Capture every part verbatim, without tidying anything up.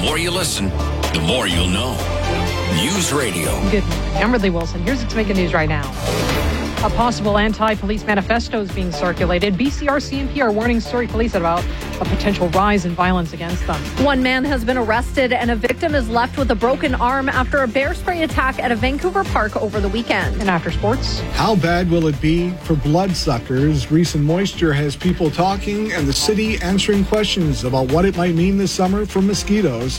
more you listen, the more you'll know. News Radio. Good morning. I'm Ridley Wilson. Here's what's making news right now. A possible anti-police manifesto is being circulated. B C R C and P are warning Surrey police about a potential rise in violence against them. One man has been arrested and a victim is left with a broken arm after a bear spray attack at a Vancouver park over the weekend. And after sports, how bad will it be for bloodsuckers? Recent moisture has people talking and the city answering questions about what it might mean this summer for mosquitoes.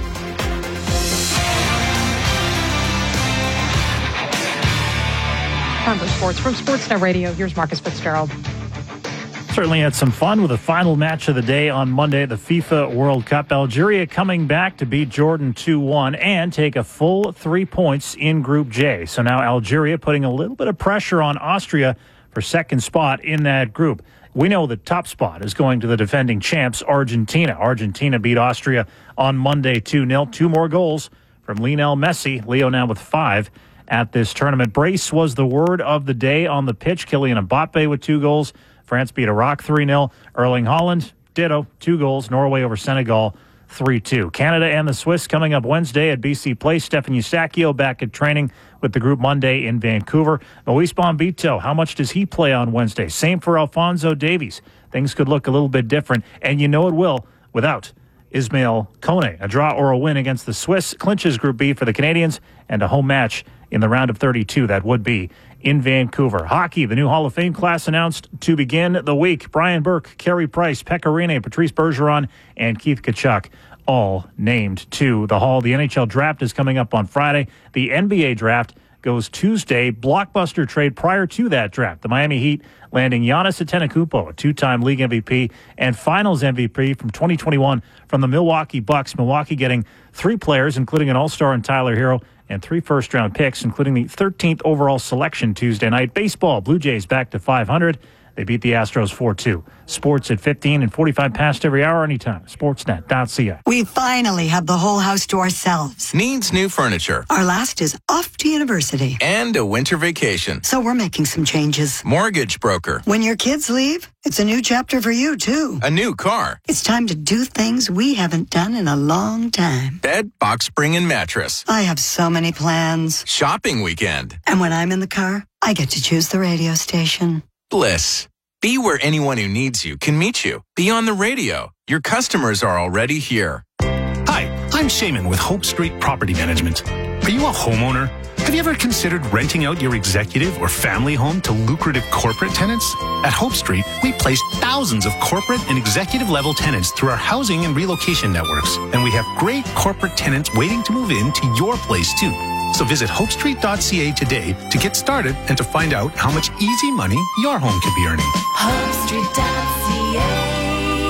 Time for sports. From Sportsnet Radio, here's Marcus Fitzgerald. Certainly had some fun with the final match of the day on Monday, the FIFA World Cup. Algeria coming back to beat Jordan two one and take a full three points in Group J. So now Algeria putting a little bit of pressure on Austria for second spot in that group. We know the top spot is going to the defending champs, Argentina. Argentina beat Austria on Monday two nil. Two more goals from Lionel Messi. Leo now with five at this tournament. Brace was the word of the day on the pitch. Kylian Mbappe with two goals. France beat Iraq three nil. Erling Haaland, ditto, two goals. Norway over Senegal three two. Canada and the Swiss coming up Wednesday at B C Place. Stefan Eustáquio back at training with the group Monday in Vancouver. Moise Bombito, how much does he play on Wednesday? Same for Alphonso Davies. Things could look a little bit different, and you know it will without Ismail Kone. A draw or a win against the Swiss clinches Group B for the Canadians and a home match in the round of thirty-two. That would be in Vancouver. Hockey, the new Hall of Fame class announced to begin the week. Brian Burke, Carey Price, Pekka Rinne, Patrice Bergeron, and Keith Tkachuk all named to the Hall. The N H L draft is coming up on Friday. The N B A draft goes Tuesday. Blockbuster trade prior to that draft. The Miami Heat landing Giannis Antetokounmpo, a two-time league M V P and finals M V P from twenty twenty-one from the Milwaukee Bucks. Milwaukee getting three players, including an all-star in Tyler Hero, and three first-round picks, including the thirteenth overall selection Tuesday night. Baseball, Blue Jays back to five hundred. They beat the Astros four two. Sports at fifteen and forty-five past every hour, anytime. Sportsnet dot C A. We finally have the whole house to ourselves. Needs new furniture. Our last is off to university. And a winter vacation. So we're making some changes. Mortgage broker. When your kids leave, it's a new chapter for you, too. A new car. It's time to do things we haven't done in a long time. Bed, box spring, and mattress. I have so many plans. Shopping weekend. And when I'm in the car, I get to choose the radio station. Bliss. Be where anyone who needs you can meet you. Be on the radio. Your customers are already here. Hi, I'm Shaman with Hope Street Property Management. Are you a homeowner? Have you ever considered renting out your executive or family home to lucrative corporate tenants? At Hope Street, we place thousands of corporate and executive level tenants through our housing and relocation networks. And we have great corporate tenants waiting to move in to your place too. So visit hope street dot C A today to get started and to find out how much easy money your home could be earning. hope street dot C A.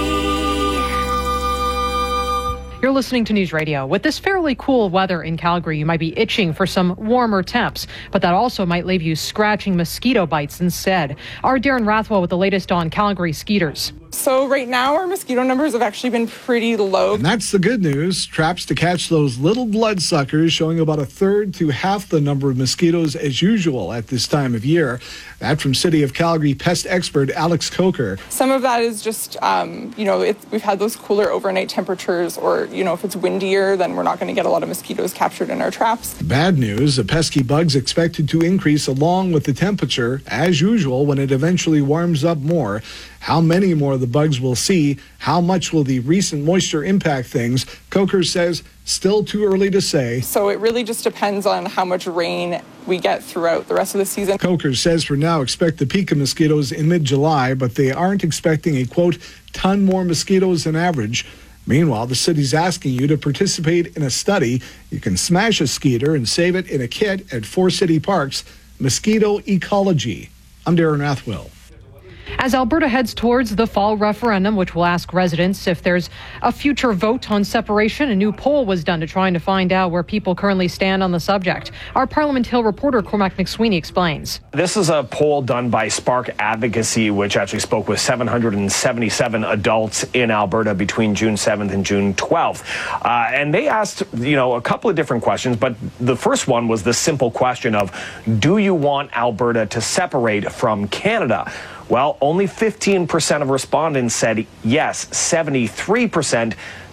You're listening to News Radio. With this fairly cool weather in Calgary, you might be itching for some warmer temps, but that also might leave you scratching mosquito bites instead. Our Darren Rathwell with the latest on Calgary skeeters. So right now our mosquito numbers have actually been pretty low. And that's the good news. Traps to catch those little bloodsuckers showing about a third to half the number of mosquitoes as usual at this time of year. That from City of Calgary pest expert Alex Coker. Some of that is just, um, you know, it, we've had those cooler overnight temperatures, or, you know, if it's windier, then we're not going to get a lot of mosquitoes captured in our traps. Bad news, the pesky bugs expected to increase along with the temperature as usual when it eventually warms up more. How many more of the bugs we'll see, how much will the recent moisture impact things, Coker says still too early to say. So it really just depends on how much rain we get throughout the rest of the season. Coker says for now expect the peak of mosquitoes in mid-July, but they aren't expecting a, quote, ton more mosquitoes than average. Meanwhile, the city's asking you to participate in a study. You can smash a skeeter and save it in a kit at four city parks. Mosquito Ecology. I'm Darren Rathwell. As Alberta heads towards the fall referendum, which will ask residents if there's a future vote on separation, a new poll was done to try to find out where people currently stand on the subject. Our Parliament Hill reporter Cormac McSweeney explains. This is a poll done by Spark Advocacy, which actually spoke with seven hundred seventy-seven adults in Alberta between June seventh and June twelfth. Uh, and they asked, you know, a couple of different questions, but the first one was the simple question of, do you want Alberta to separate from Canada? Well, only fifteen percent of respondents said yes, seventy-three percent